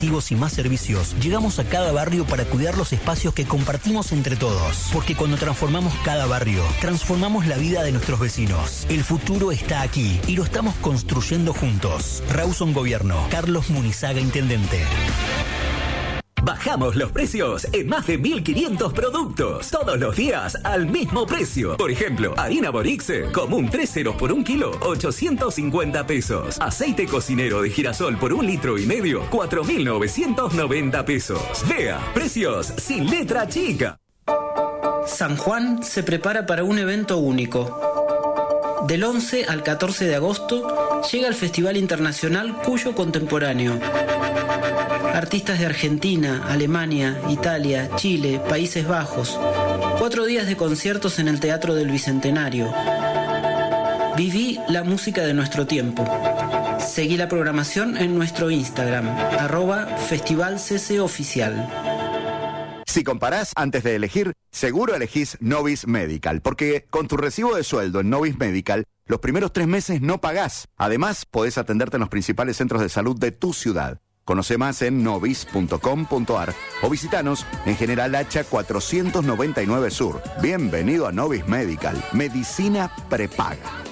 y más servicios, llegamos a cada barrio para cuidar los espacios que compartimos entre todos. Porque cuando transformamos cada barrio, transformamos la vida de nuestros vecinos. El futuro está aquí y lo estamos construyendo juntos. Rawson Gobierno. Carlos Munizaga, Intendente. Bajamos los precios en más de 1.500 productos. Todos los días al mismo precio. Por ejemplo, harina Borixe, común 3 ceros por 1 kilo, 850 pesos. Aceite cocinero de girasol por 1,5 litros, 4.990 pesos. Vea, precios sin letra chica. San Juan se prepara para un evento único. Del 11 al 14 de agosto llega el Festival Internacional Cuyo Contemporáneo. Artistas de Argentina, Alemania, Italia, Chile, Países Bajos. 4 días de conciertos en el Teatro del Bicentenario. Viví la música de nuestro tiempo. Seguí la programación en nuestro Instagram, @festivalccooficial. Si comparás antes de elegir, seguro elegís Novis Medical, porque con tu recibo de sueldo en Novis Medical, los primeros 3 meses no pagás. Además, podés atenderte en los principales centros de salud de tu ciudad. Conoce más en novis.com.ar o visitanos en General Hacha 499 Sur. Bienvenido a Novis Medical, medicina prepaga.